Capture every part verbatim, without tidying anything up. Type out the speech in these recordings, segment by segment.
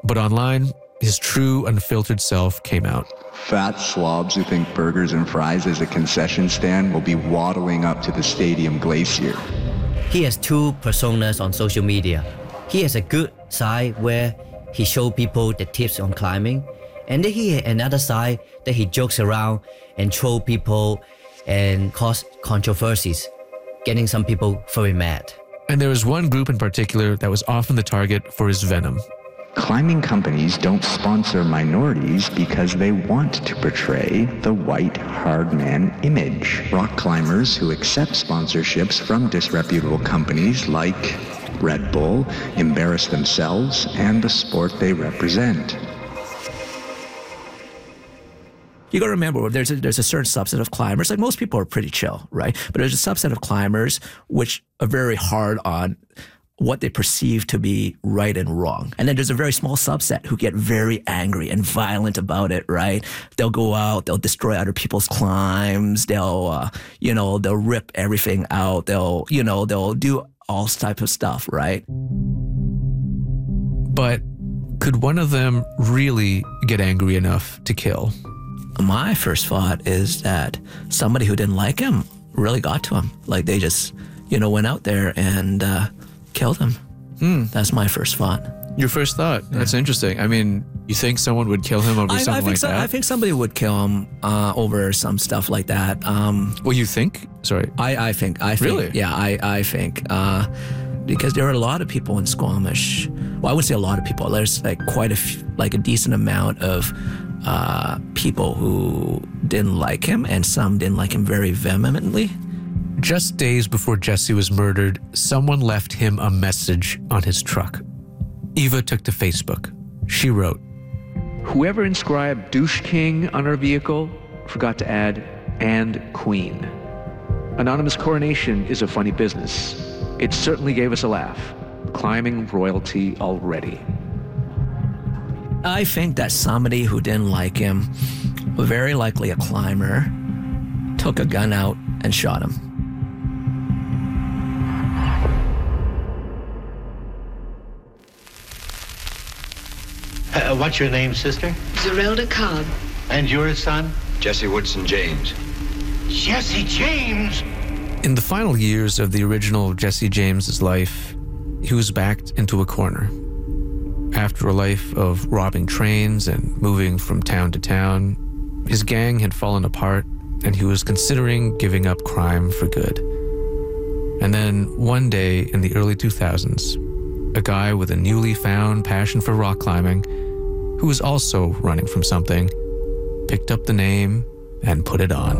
But online, his true, unfiltered self came out. Fat slobs who think burgers and fries is a concession stand will be waddling up to the stadium glacier. He has two personas on social media. He has a good side where he shows people the tips on climbing, and then he has another side that he jokes around and troll people and cause controversies, getting some people very mad. And there was one group in particular that was often the target for his venom. Climbing companies don't sponsor minorities because they want to portray the white hard man image. Rock climbers who accept sponsorships from disreputable companies like Red Bull embarrass themselves and the sport they represent. You got to remember, there's a, there's a certain subset of climbers, like most people are pretty chill, right? But there's a subset of climbers which are very hard on what they perceive to be right and wrong. And then there's a very small subset who get very angry and violent about it, right? They'll go out, they'll destroy other people's climbs, they'll, uh, you know, they'll rip everything out, they'll, you know, they'll do all type of stuff, right? But could one of them really get angry enough to kill? My first thought is that somebody who didn't like him really got to him. Like they just, you know, went out there and uh, killed him. Hmm. That's my first thought. Your first thought? Yeah. That's interesting. I mean, you think someone would kill him over I, something I think like so, that? I think somebody would kill him uh, over some stuff like that. Um, well, you think? Sorry. I, I think. I think. Really? Yeah, I, I think. Uh, because there are a lot of people in Squamish. Well, I wouldn't say a lot of people. There's like quite a, f- like a decent amount of uh, people who didn't like him, and some didn't like him very vehemently. Just days before Jesse was murdered, someone left him a message on his truck. Eva took to Facebook. She wrote, "Whoever inscribed Douche King on our vehicle forgot to add and Queen. Anonymous coronation is a funny business. It certainly gave us a laugh. Climbing royalty already." I think that somebody who didn't like him, very likely a climber, took a gun out and shot him. Uh, what's your name, sister? Zerelda Cobb. And your son? Jesse Woodson James. Jesse James? In the final years of the original Jesse James's life, he was backed into a corner. After a life of robbing trains and moving from town to town, his gang had fallen apart and he was considering giving up crime for good. And then one day in the early two thousands, a guy with a newly found passion for rock climbing, who was also running from something, picked up the name and put it on.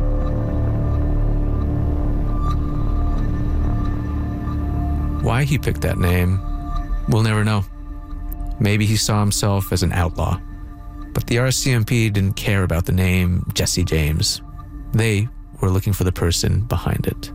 Why he picked that name, we'll never know. Maybe he saw himself as an outlaw. But the R C M P didn't care about the name Jesse James. They were looking for the person behind it.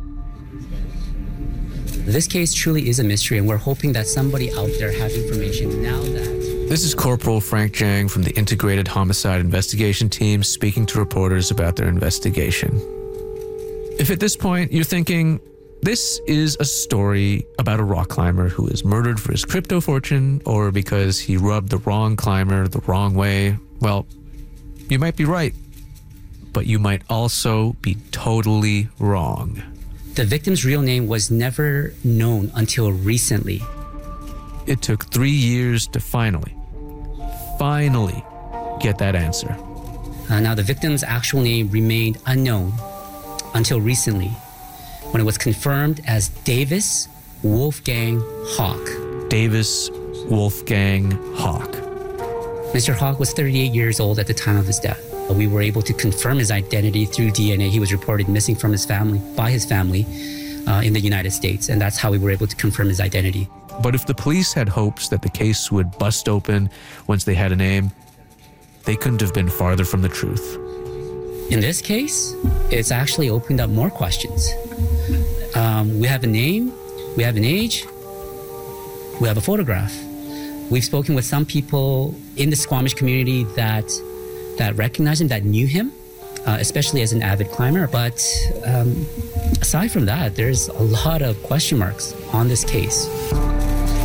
This case truly is a mystery, and we're hoping that somebody out there has information now that... This is Corporal Frank Jang from the Integrated Homicide Investigation Team speaking to reporters about their investigation. If at this point you're thinking, this is a story about a rock climber who is murdered for his crypto fortune or because he rubbed the wrong climber the wrong way, well, you might be right, but you might also be totally wrong. The victim's real name was never known until recently. It took three years to finally, finally get that answer. Uh, now, the victim's actual name remained unknown until recently, when it was confirmed as Davis Wolfgang Hawk. Davis Wolfgang Hawk. Mister Hawk was thirty-eight years old at the time of his death. We were able to confirm his identity through D N A. He was reported missing from his family, by his family uh, in the United States, and that's how we were able to confirm his identity. But if the police had hopes that the case would bust open once they had a name, they couldn't have been farther from the truth. In this case, it's actually opened up more questions. Um, we have a name, we have an age, we have a photograph. We've spoken with some people in the Squamish community that that recognized him, that knew him, uh, especially as an avid climber. But um, aside from that, there's a lot of question marks on this case.